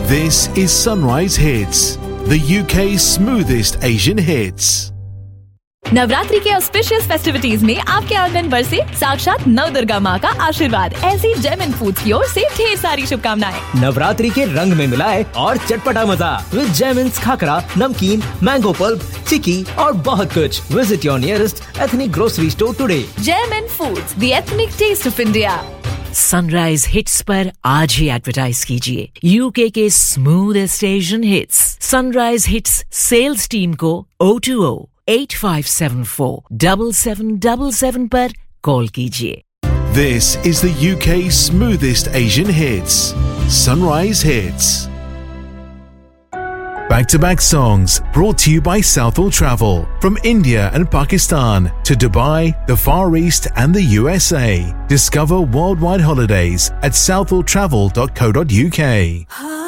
This is Sunrise Hits, the UK's smoothest Asian hits. Navratri के auspicious festivities में आपके आंगन बरसे साक्षात नवदुर्गा माँ का आशीर्वाद। ऐसी जेमिन फूड्स की ओर से ढेर सारी शुभकामनाएं। नवरात्रि के रंग में मिलाए और चटपटा मजा विद जेमिन्स खाकरा, नमकीन, मैंगो पल्प, चिक्की और बहुत कुछ। Visit your nearest ethnic grocery store today. जेमिन foods, the ethnic test of India. Sunrise hits पर आज ही एडवर्टाइज कीजिए यूके के smoothest Asian hits. Sunrise hits sales team को 020-8574-7777 पर कॉल कीजिए। This is the UK's smoothest Asian hits. Sunrise Hits. Back-to-back songs brought to you by Southall Travel. From India and Pakistan to Dubai, the Far East and the USA. Discover worldwide holidays at southalltravel.co.uk.